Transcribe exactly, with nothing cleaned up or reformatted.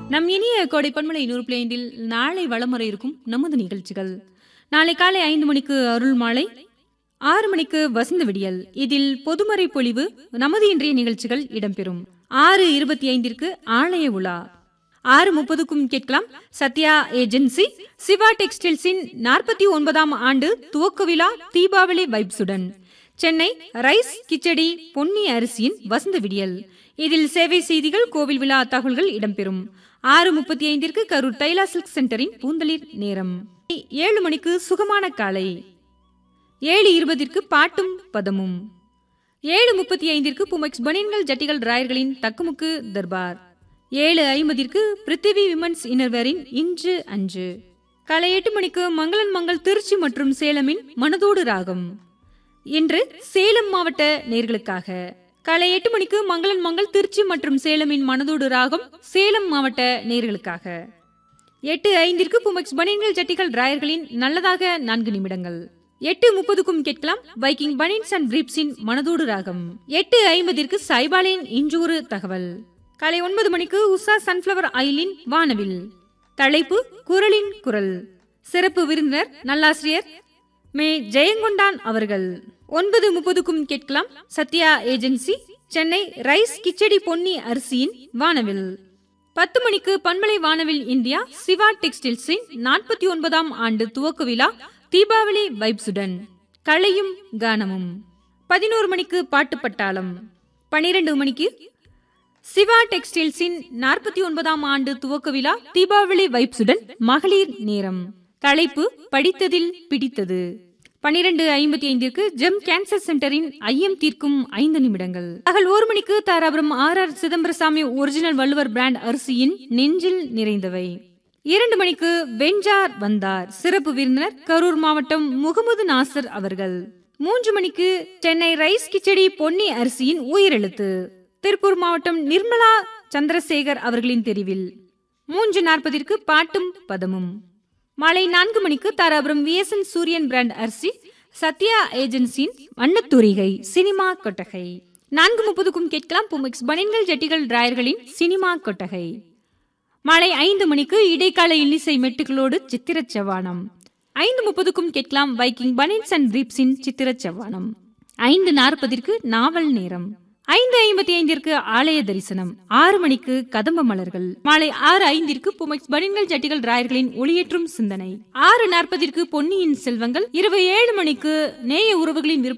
நம் இனிய கோடை பன்மலை நூறு பிளேண்டில் நாளை வலம் வர இருக்கும் நமது நிகழ்ச்சிகள். நாளை காலை ஐந்து மணிக்கு அருள் மாலை, ஆறு மணிக்கு வசந்த விடியல். இதில் பொதுமறை பொழிவு நமது இன்றைய நிகழ்ச்சிகள் இடம்பெறும். ஆறு இருபத்தி ஐந்திற்கு ஆலய உலா. ஆறு முப்பதுக்கும் கேட்கலாம் சத்யா ஏஜென்சி சிவா டெக்ஸ்டைல்ஸின் நாற்பத்தி ஒன்பதாம் ஆண்டு துவக்க விழா தீபாவளி வைப்ஸுடன் சென்னை ரைஸ் கிச்சடி பொன்னி அரிசியின் வசந்த விடியல். இதில் சேவை செய்திகள், கோவில் விழா தகவல்கள் இடம்பெறும். ஆறு முப்பத்தி ஐந்திற்கு கரூர் தைலா சில்க் சென்டரின் பூந்தளிர் நேரம். ஏழு மணிக்கு சுகமான காலை. ஏழு இருபதிற்கு பாட்டும் பதமும். ஏழு முப்பத்தி ஐந்திற்கு புமெக்ஸ் பனியன்கள் ஜட்டிகள் ராயர்களின் தக்குமுக்கு தர்பார். ஏழு ஐம்பதிற்கு பிருத்திவி விமன்ஸ் இன்னர்வேரின் இன்று அன்று. காலை எட்டு மணிக்கு மங்களன் மங்கள் திருச்சி மற்றும் சேலமின் மனதோடு ராகம். இன்று சேலம் மாவட்ட நேர்களுக்காக. காலை எட்டு மணிக்கு மங்களன் மங்கள் திருச்சி மற்றும் சேலமின் மனதோடு ராகம் சேலம் மாவட்ட நேர்களுக்காக. எட்டு ஐந்திற்கு புமெக்ஸ் பனியன்கள் ஜட்டிகள் ராயர்களின் நல்லதாக நான்கு நிமிடங்கள். எட்டு முப்பதுக்கும் கேட்கலாம் பைக்கிங் பனியன்ஸ் அண்ட் பிரீப்ஸின் மனதோடு ராகம். எட்டு ஐம்பதிற்கு சைபாலின் இன்றொரு தகவல். காலை ஒன்பது மணிக்கு உஷா சன்ஃபிளவர் ஆயிலின் வானவில். தலைப்பு குரலின் குரல். சிறப்பு விருந்தினர் நல்லாசிரியர் மே ஜெயங்கொண்டான் அவர்கள். ஒன்பது முப்பதுக்கும் கேட்கலாம் சத்யா ஏஜென்சி சென்னை ரைஸ் கிச்சடி பொன்னி அரிசியின் வானவில். பத்து மணிக்கு பன்மலை வானவில் இந்தியா சிவா டெக்ஸ்டைல்ஸின் நாற்பத்தி ஒன்பதாம் ஆண்டு துவக்க விழா தீபாவளி வைப்ஸுடன் கலையும் கானமும். பதினோரு மணிக்கு பாட்டு பட்டாளம். பனிரெண்டு மணிக்கு சிவா டெக்ஸ்டைல்ஸின் நாற்பத்தி ஒன்பதாம் ஆண்டு துவக்க விழா தீபாவளி வைப்ஸுடன் மகளிர் நேரம். தலைப்பு படித்ததில் பிடித்தது. பனிரெண்டு ஐம்பத்தி ஐந்திற்கு ஜெம் கேன்சர் சென்டரின் ஐயம் தீர்க்கும் ஐந்து நிமிடங்கள். பகல் ஒரு மணிக்கு Dharapuram R R Chidambarasamy original Valluvar brand அரிசியின் நெஞ்சில் நிறைந்தவை. இரண்டு மணிக்கு வெஞ்சார் வந்தார். சிறப்பு விருந்தினர் கரூர் மாவட்டம் முகமது நாசர் அவர்கள். மூன்று மணிக்கு சென்னை ரைஸ் கிச்சடி பொன்னி அரிசியின் உயிரெழுத்து திருப்பூர் மாவட்டம் நிர்மலா சந்திரசேகர் அவர்களின் தெரிவில். மூன்று நாற்பதிற்கு பாட்டும் பதமும். மாலை நான்கு மணிக்கு தாராபுரம் வி எஸ் என் சூரியன் பிராண்ட் அரிசி சத்யா ஏஜென்சியின் வண்ணத்தூரிகை சினிமா கொட்டகை. நான்கு முப்பதுக்கும் கேட்கலாம் புமெக்ஸ் பனியன்கள் ஜட்டிகள் ராயர்களின் சினிமா கொட்டகை. மாலை ஐந்து மணிக்கு இடைக்கால இன்னிசை மெட்டுகளோடு சித்திர செவ்வானம். ஐந்து முப்பதுக்கும் கேட்கலாம் பைக்கிங் பனியன்ஸ் அண்ட் பிரீப்ஸின் சித்திர செவ்வானம். ஐந்து நாற்பதிற்கு நாவல் நேரம். ஐந்து ஐம்பத்தி ஐந்திற்கு ஆலய தரிசனம். ஆறு மணிக்கு கதம்ப மலர்கள். மாலை ஆறு ஐந்திற்கு புமெக்ஸ் பனியன்கள் ஜட்டிகள் ராயர்களின் ஒளியேற்றும் சிந்தனை. ஆறு நாற்பதிற்கு பொன்னியின் செல்வங்கள். இரவு ஏழு மணிக்கு நேய உறவுகளின்